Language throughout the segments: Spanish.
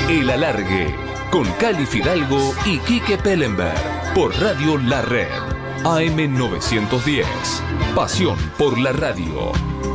El Alargue, con Cali Fidalgo y Quique Pellenberg, por Radio La Red, AM 910. Pasión por la radio.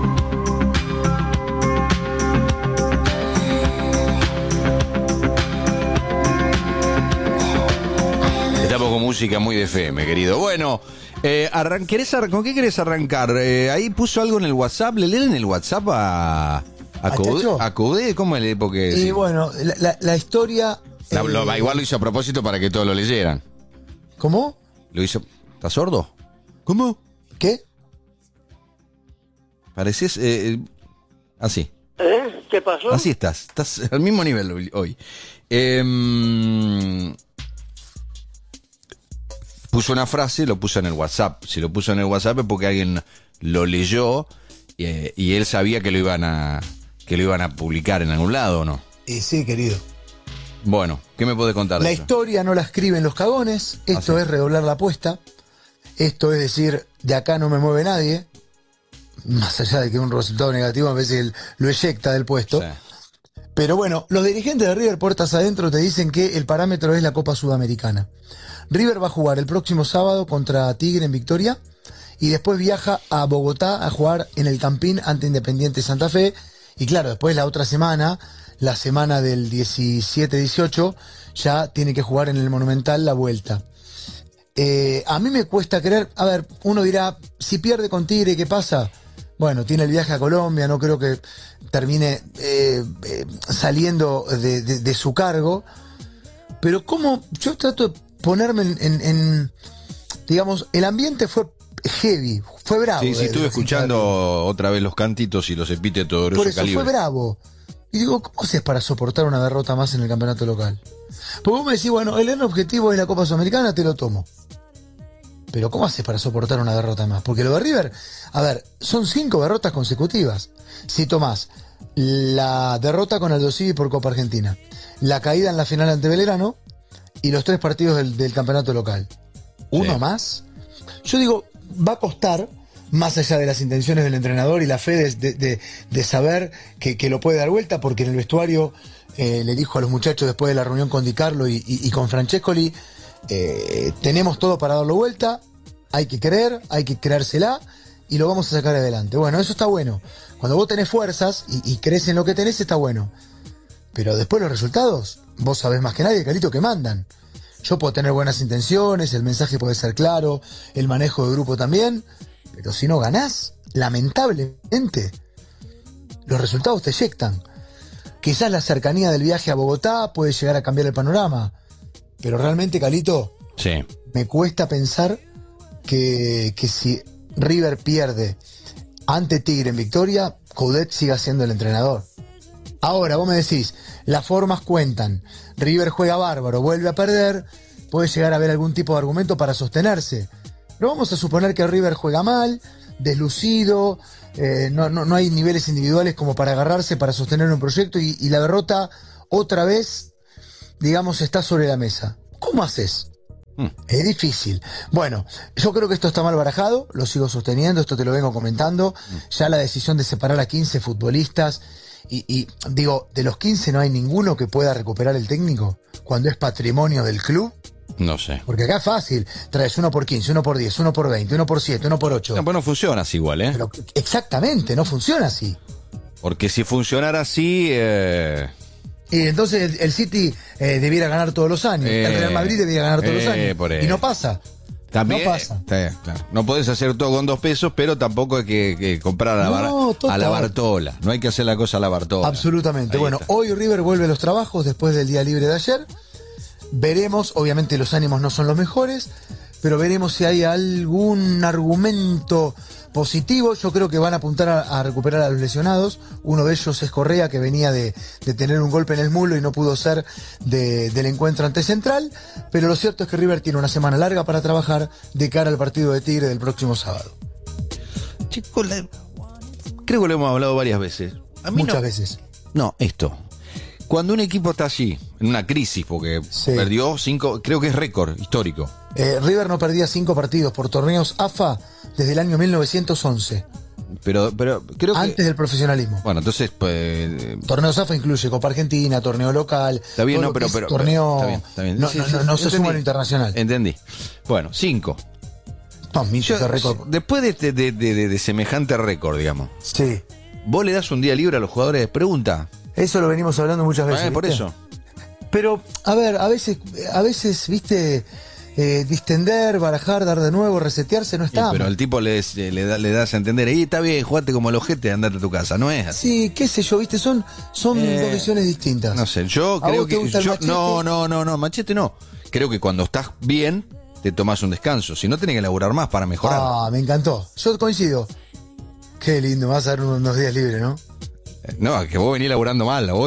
Estamos con música muy de FM, querido. Bueno, ¿con qué querés arrancar? Ahí puso algo en el WhatsApp. ¿Le leen el WhatsApp a Coudet? ¿Cómo es? Porque y sí. bueno, la historia... Igual lo hizo a propósito para que todos lo leyeran. ¿Cómo? Lo hizo... ¿Estás sordo? ¿Cómo? ¿Qué? Parecés... así. ¿Qué pasó? Así estás al mismo nivel hoy. Puso una frase, lo puso en el WhatsApp. Si lo puso en el WhatsApp es porque alguien lo leyó y él sabía que lo iban a publicar en algún lado, ¿o no? Sí, querido. Bueno, ¿qué me podés contar de La eso? historia no la escriben los cagones. Esto es redoblar la apuesta. Esto es decir, de acá no me mueve nadie. Más allá de que un resultado negativo a veces él lo eyecta del puesto. Sí. Pero bueno, los dirigentes de River puertas adentro te dicen que el parámetro es la Copa Sudamericana. River va a jugar el próximo sábado contra Tigre en Victoria y después viaja a Bogotá a jugar en el Campín ante Independiente Santa Fe. Y claro, después la otra semana, la semana del 17-18, ya tiene que jugar en el Monumental la vuelta. A mí me cuesta creer, a ver, uno dirá, si pierde con Tigre, ¿qué pasa? Bueno, tiene el viaje a Colombia, no creo que termine saliendo de su cargo. Pero como yo trato de ponerme en digamos, el ambiente fue heavy, fue bravo. Sí, estuve escuchando otra vez los cantitos y los epítetos de grueso por eso calibre. fue bravo. Y digo, ¿cómo haces para soportar una derrota más en el campeonato local? Porque vos me decís, bueno, el objetivo es la Copa Sudamericana, te lo tomo. Pero ¿cómo haces para soportar una derrota más? Porque lo de River, a ver, son 5 derrotas consecutivas. Si tomás la derrota con Aldo Civi por Copa Argentina, la caída en la final ante Belgrano y los 3 partidos del campeonato local. ¿Uno más? Yo digo, va a costar, más allá de las intenciones del entrenador y la fe de saber que lo puede dar vuelta, porque en el vestuario le dijo a los muchachos después de la reunión con Di Carlo y con Francescoli, tenemos todo para darlo vuelta, hay que creer, hay que creérsela y lo vamos a sacar adelante. Bueno, eso está bueno. Cuando vos tenés fuerzas y crees en lo que tenés, está bueno. Pero después los resultados, vos sabés más que nadie, Carito, que mandan. Yo puedo tener buenas intenciones, el mensaje puede ser claro, el manejo de grupo también, pero si no ganás, lamentablemente, los resultados te eyectan. Quizás la cercanía del viaje a Bogotá puede llegar a cambiar el panorama, pero realmente, Calito, Sí. me cuesta pensar que si River pierde ante Tigre en Victoria, Coudet siga siendo el entrenador. Ahora, vos me decís, las formas cuentan, River juega bárbaro, vuelve a perder, puede llegar a haber algún tipo de argumento para sostenerse. Pero vamos a suponer que River juega mal, deslucido, no hay niveles individuales como para agarrarse, para sostener un proyecto y la derrota otra vez, digamos, está sobre la mesa. ¿Cómo haces? Es difícil. Bueno, yo creo que esto está mal barajado, lo sigo sosteniendo, esto te lo vengo comentando. Ya la decisión de separar a 15 futbolistas y digo, de los 15 no hay ninguno que pueda recuperar el técnico cuando es patrimonio del club. No sé. Porque acá es fácil, traes 1 por 15, 1 por 10, 1 por 20, 1 por 7, 1 por 8. No, pues no funciona así igual, ¿eh? Pero exactamente, no funciona así. Porque si funcionara así... Y entonces el City debiera ganar todos los años, el Real Madrid debiera ganar todos los años. Y no pasa. También, no pasa. Claro. No podés hacer todo con 2 pesos, pero tampoco hay que comprar a la Bartola. No hay que hacer la cosa a la Bartola. Absolutamente. Ahí bueno, está. hoy River vuelve a los trabajos después del día libre de ayer. Veremos, obviamente los ánimos no son los mejores, pero veremos si hay algún argumento positivo. Yo creo que van a apuntar a recuperar a los lesionados. Uno de ellos es Correa, que venía de tener un golpe en el muslo y no pudo ser del encuentro ante Central. Pero lo cierto es que River tiene una semana larga para trabajar de cara al partido de Tigre del próximo sábado. Chicos, creo que lo hemos hablado varias veces. A mí Muchas veces. No, esto. Cuando un equipo está allí, en una crisis, porque perdió 5, creo que es récord histórico. River no perdía 5 partidos por torneos AFA desde el año 1911. Pero creo que... Antes del profesionalismo. Bueno, entonces, pues... Torneo SAFA incluye Copa Argentina, torneo local. Está bien, no, pero torneo... Está bien. No, Sí, no se entendí. suma lo internacional. Entendí. Bueno, 5. No, mítico récord. Después de semejante récord, digamos, Sí. ¿vos le das un día libre a los jugadores? Pregunta. Eso lo venimos hablando muchas veces. Por ¿viste? eso. Pero, a ver, a veces, viste, distender, barajar, dar de nuevo, resetearse, no está. Pero el tipo le das a entender, está bien, jugate como el ojete, andate a tu casa, no es así. Sí, qué sé yo, viste, son dos visiones distintas. No sé, yo ¿A creo vos te que... gusta el machete? No, machete no. Creo que cuando estás bien, te tomás un descanso. Si no, tenés que laburar más para mejorar. Ah, me encantó. Yo coincido. Qué lindo, vas a dar unos días libres, ¿no? No, que vos venís laburando mal. Vos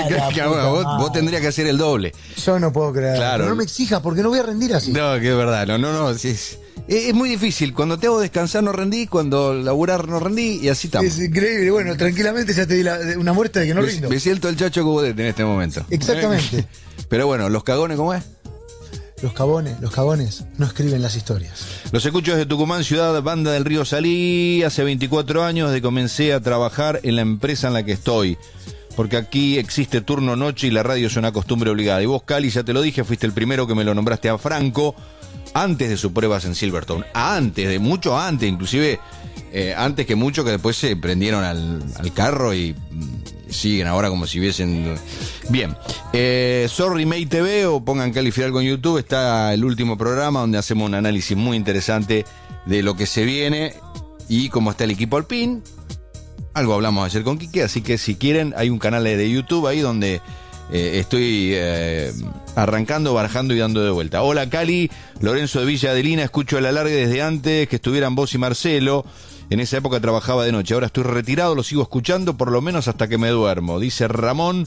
vos tendrías que hacer el doble. Yo no puedo creer. Claro. Pero no me exijas porque no voy a rendir así. No, que es verdad. No. Sí, es muy difícil. Cuando te hago descansar no rendí, cuando laburar no rendí, y así estamos. Es increíble. Bueno, tranquilamente ya te di una muestra de que no rindo. Me siento el Chacho Coudet en este momento. Exactamente. Pero bueno, los cagones, ¿cómo es? Los cagones no escriben las historias. Los escucho desde Tucumán, ciudad, Banda del Río Salí. Hace 24 años de que comencé a trabajar en la empresa en la que estoy. Porque aquí existe turno noche y la radio es una costumbre obligada. Y vos, Cali, ya te lo dije, fuiste el primero que me lo nombraste a Franco antes de sus pruebas en Silverstone. Mucho antes, inclusive antes que mucho, que después se prendieron al carro y siguen ahora como si hubiesen... Bien, Sorry May TV o pongan Cali Fidalgo en YouTube, está el último programa donde hacemos un análisis muy interesante de lo que se viene y cómo está el equipo Alpine. Algo hablamos ayer con Quique, así que si quieren hay un canal de YouTube ahí donde estoy arrancando, barajando y dando de vuelta. Hola Cali, Lorenzo de Villa Adelina, escucho el alargue desde antes que estuvieran vos y Marcelo. En esa época trabajaba de noche, ahora estoy retirado, lo sigo escuchando por lo menos hasta que me duermo. Dice Ramón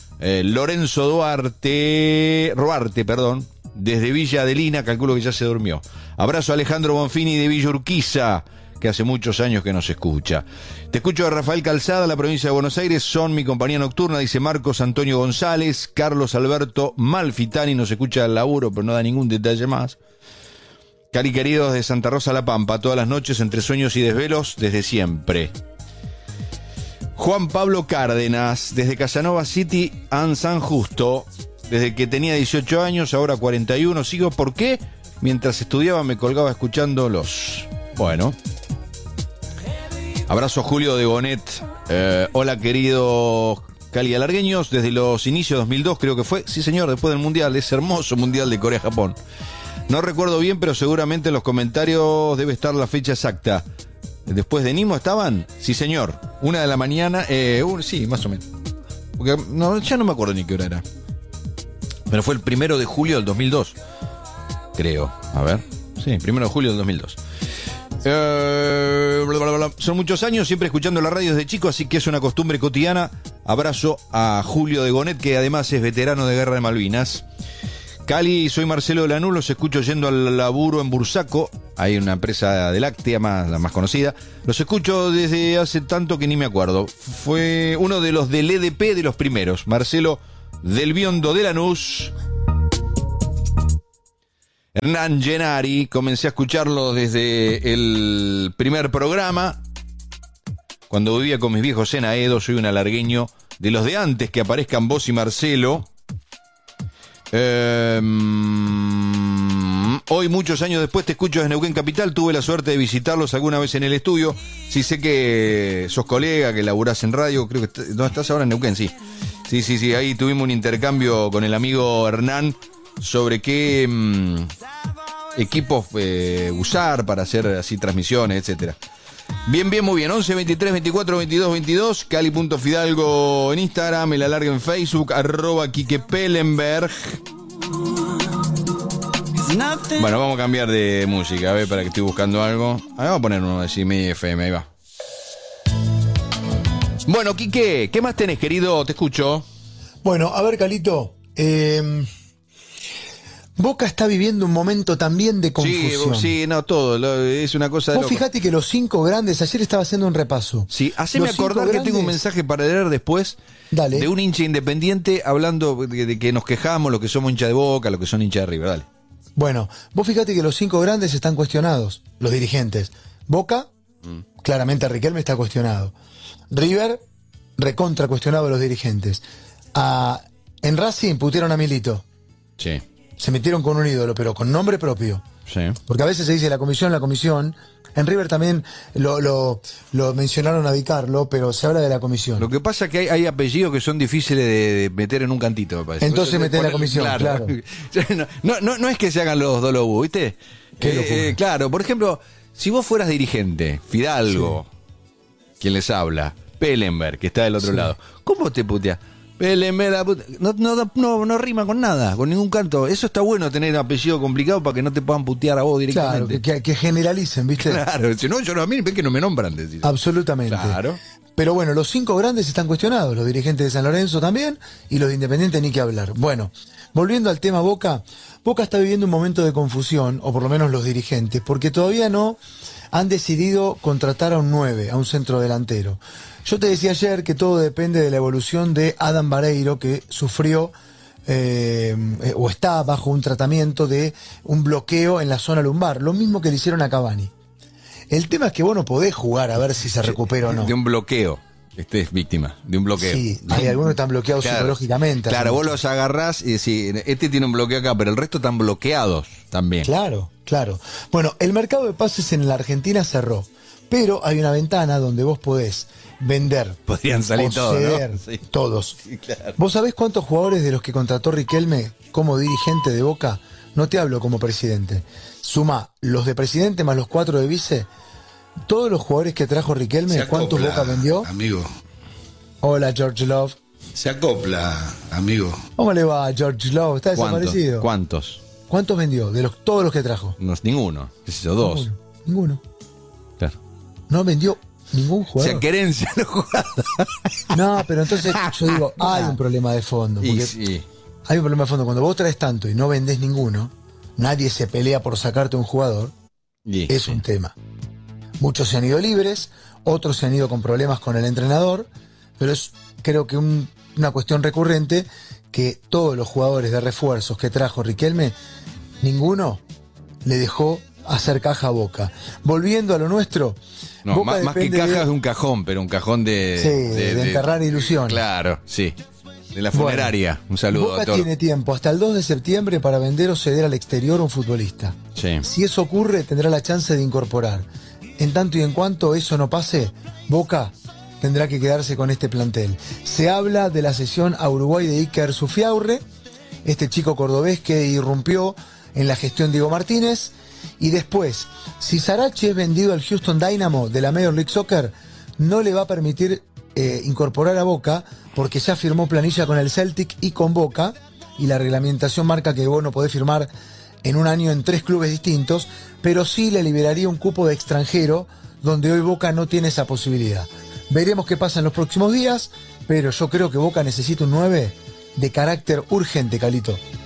Lorenzo Roarte, desde Villa Adelina, calculo que ya se durmió. Abrazo a Alejandro Bonfini de Villa Urquiza, que hace muchos años que nos escucha. Te escucho de Rafael Calzada, la provincia de Buenos Aires, son mi compañía nocturna, dice Marcos Antonio González. Carlos Alberto Malfitani nos escucha al laburo, pero no da ningún detalle más. Cali queridos de Santa Rosa La Pampa, todas las noches entre sueños y desvelos, desde siempre. Juan Pablo Cárdenas, desde Casanova City, en San Justo, desde que tenía 18 años, ahora 41, sigo, ¿por qué? Mientras estudiaba me colgaba escuchándolos. Bueno. Abrazo a Julio de Bonet. Hola queridos Cali Alargueños, desde los inicios de 2002 creo que fue, sí señor, después del Mundial, ese hermoso Mundial de Corea-Japón. No recuerdo bien, pero seguramente en los comentarios debe estar la fecha exacta. ¿Después de Nimo estaban? Sí señor, 1 de la mañana, sí, más o menos. Porque no, ya no me acuerdo ni qué hora era. Pero fue el 1 de julio del 2002, creo. A ver, sí, 1 de julio del 2002. Son muchos años siempre escuchando la radio desde chico, así que es una costumbre cotidiana. Abrazo a Julio de Gonet, que además es veterano de Guerra de Malvinas. Cali, soy Marcelo de Lanús, los escucho yendo al laburo en Bursaco. Hay una empresa de láctea, la más conocida. Los escucho desde hace tanto que ni me acuerdo. Fue uno de los del EDP de los primeros. Marcelo del Biondo de Lanús. Hernán Gennari, comencé a escucharlo desde el primer programa. Cuando vivía con mis viejos en Aedo, soy un alargueño de los de antes que aparezcan vos y Marcelo. Hoy, muchos años después, te escucho desde Neuquén Capital. Tuve la suerte de visitarlos alguna vez en el estudio. Sí, sé que sos colega, que laburás en radio. Creo que ¿dónde estás ahora? En Neuquén, sí. Sí. Ahí tuvimos un intercambio con el amigo Hernán sobre qué equipos usar para hacer así transmisiones, etcétera. Bien, muy bien. 11 23 24 22 22. Cali.Fidalgo en Instagram. El alargue en Facebook. @Quique Pellenberg. Bueno, vamos a cambiar de música. A ver, para que estoy buscando algo. Vamos a poner uno de CMI FM. Ahí va. Bueno, Quique, ¿qué más tenés, querido? Te escucho. Bueno, a ver, Calito. Boca está viviendo un momento también de confusión. Sí, no, todo. Es una cosa de Vos loco. fijate que los 5 grandes, ayer estaba haciendo un repaso. Sí, haceme Los acordar 5 que tengo un grandes. mensaje para leer después. Dale. De un hincha independiente hablando de que nos quejamos, los que somos hincha de Boca, los que son hincha de River. Dale. Bueno, vos fijate que los 5 grandes están cuestionados, los dirigentes. Boca, Claramente Riquelme está cuestionado. River, recontra cuestionado a los dirigentes. En Racing pusieron a Milito. Sí. Se metieron con un ídolo, pero con nombre propio. Sí. Porque a veces se dice la comisión. En River también lo mencionaron a Di Carlo, pero se habla de la comisión. Lo que pasa es que hay apellidos que son difíciles de meter en un cantito, me parece. Entonces meter la comisión, claro. No es que se hagan los dolobú, ¿viste? Claro, por ejemplo, si vos fueras dirigente, Fidalgo, quien les habla, Pellenberg, que está del otro lado, ¿cómo te puteas? Pellenberg, la puta. No rima con nada, con ningún canto. Eso está bueno, tener un apellido complicado para que no te puedan putear a vos directamente. Claro, que generalicen, ¿viste? Claro, si no, a mí ven que no me nombran. Decís. Absolutamente. Claro. Pero bueno, los 5 grandes están cuestionados, los dirigentes de San Lorenzo también, y los de Independiente ni que hablar. Bueno, volviendo al tema Boca está viviendo un momento de confusión, o por lo menos los dirigentes, porque todavía no han decidido contratar a un 9, a un centro delantero. Yo te decía ayer que todo depende de la evolución de Adam Vareiro, que sufrió o está bajo un tratamiento de un bloqueo en la zona lumbar, lo mismo que le hicieron a Cavani. El tema es que vos no podés jugar a ver si se recupera o no. De un bloqueo. Es víctima de un bloqueo. Sí, hay algunos que están bloqueados psicológicamente. Claro, vos los agarrás y decís, este tiene un bloqueo acá, pero el resto están bloqueados también. Claro. Bueno, el mercado de pases en la Argentina cerró, pero hay una ventana donde vos podés vender. Podrían salir todos, ¿no? Sí. Todos. Sí, claro. ¿Vos sabés cuántos jugadores de los que contrató Riquelme como dirigente de Boca? No te hablo como presidente. Suma los de presidente más los 4 de vice. Todos los jugadores que trajo Riquelme, ¿cuántos Boca vendió? Amigo. Hola, George Love. Se acopla, amigo. ¿Cómo le va, George Love? ¿Está desaparecido? ¿Cuántos? ¿Cuántos vendió? De todos los que trajo. No, ninguno. ¿Qué sé yo? 2. Ninguno. Claro. No vendió ningún jugador. Se querencia los jugadores. No, pero entonces yo digo, hay un problema de fondo. Porque sí. Hay un problema de fondo. Cuando vos traes tanto y no vendés ninguno, nadie se pelea por sacarte un jugador. Es un tema. Muchos se han ido libres, otros se han ido con problemas con el entrenador, pero es creo que una cuestión recurrente que todos los jugadores de refuerzos que trajo Riquelme, ninguno le dejó hacer caja a Boca. Volviendo a lo nuestro, no, Boca más que caja es un cajón, pero un cajón de enterrar ilusiones. Claro, sí. De la funeraria. Bueno, un saludo Boca a todos. tiene tiempo hasta el 2 de septiembre para vender o ceder al exterior a un futbolista. Sí. Si eso ocurre, tendrá la chance de incorporar. En tanto y en cuanto eso no pase, Boca tendrá que quedarse con este plantel. Se habla de la cesión a Uruguay de Iker Sufiaurre, este chico cordobés que irrumpió en la gestión Diego Martínez. Y después, si Sarache es vendido al Houston Dynamo de la Major League Soccer, no le va a permitir incorporar a Boca porque ya firmó planilla con el Celtic y con Boca, y la reglamentación marca que vos no podés firmar en un año en 3 clubes distintos, pero sí le liberaría un cupo de extranjero donde hoy Boca no tiene esa posibilidad. Veremos qué pasa en los próximos días, pero yo creo que Boca necesita un 9 de carácter urgente, Calito.